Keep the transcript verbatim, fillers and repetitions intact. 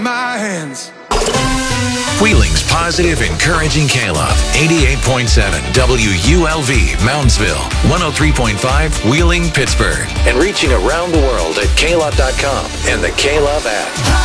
My hands. Wheeling's positive, encouraging K-Love. eighty-eight point seven W U L V, Moundsville. one oh three point five, Wheeling, Pittsburgh. And reaching around the world at K Love dot com and the K-Love app.